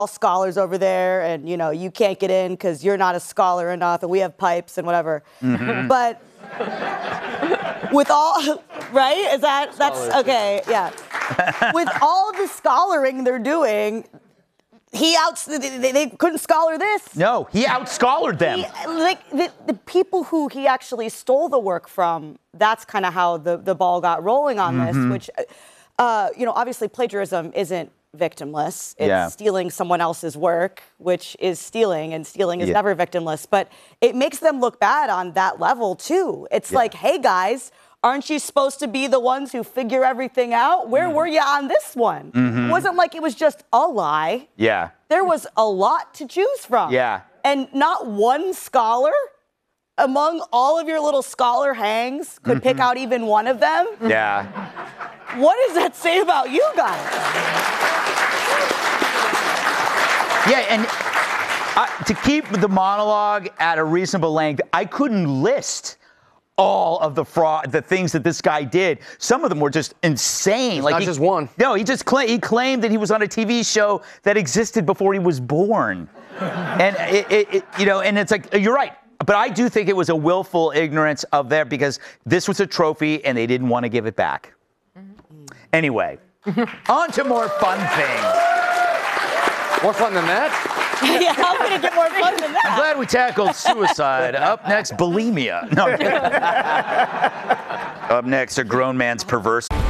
all scholars over there, and you can't get in because you're not a scholar enough, and we have pipes and whatever. Mm-hmm. But with all, right? That's okay? Yeah. With all the scholaring they're doing, they couldn't scholar this. No, he out-scholared them. The people who he actually stole the work from, that's kind of how the ball got rolling on this, which, obviously plagiarism isn't victimless. It's stealing someone else's work, which is stealing, and stealing is never victimless. But it makes them look bad on that level, too. It's like, hey, guys, aren't you supposed to be the ones who figure everything out? Where were you on this one? It wasn't like it was just a lie. Yeah. There was a lot to choose from. Yeah. And not one scholar among all of your little scholar hangs could pick out even one of them. Yeah. What does that say about you guys? Yeah, and to keep the monologue at a reasonable length, I couldn't list all of the things that this guy did. Some of them were just insane. Not just one. No, he claimed that he was on a TV show that existed before he was born. And and it's like, you're right. But I do think it was a willful ignorance of there, because this was a trophy and they didn't want to give it back. Anyway, on to more fun things. More fun than that? Yeah, how can it get more fun than that? I'm glad we tackled suicide. Up next, bulimia. No, I'm kidding. Up next, a grown man's perverse.